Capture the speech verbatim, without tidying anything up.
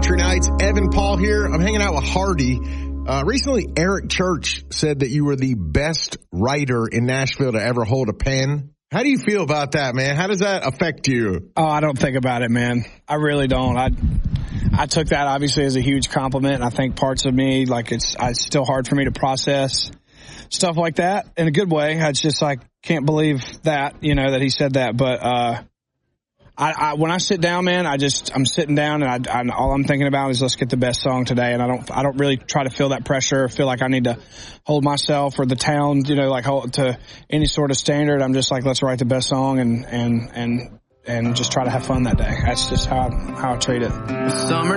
Country Nights. Evan Paul here. I'm hanging out with Hardy. Uh, recently, Eric Church said that you were the best writer in Nashville to ever hold a pen. How do you feel about that, man? How does that affect you? Oh, I don't think about it, man. I really don't. I I took that obviously as a huge compliment, and I think parts of me, like it's, it's still hard for me to process stuff like that in a good way. It's just like, can't believe that, you know, that he said that. But uh, I, I when I sit down, man, I just I'm sitting down, and I, I all I'm thinking about is let's get the best song today. And I don't I don't really try to feel that pressure, or feel like I need to hold myself or the town, you know, like hold to any sort of standard. I'm just like, let's write the best song and and and and just try to have fun that day. That's just how how I treat it. Summer